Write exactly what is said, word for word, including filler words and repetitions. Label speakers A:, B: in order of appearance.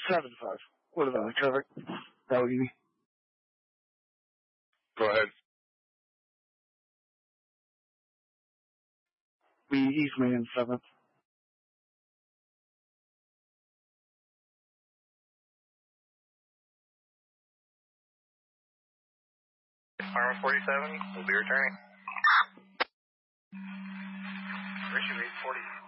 A: seven five. What about it, traffic? That would be.
B: Go ahead.
A: Be East Main seventh.
C: Farmer forty-seven, we'll be returning. Richard eight forty.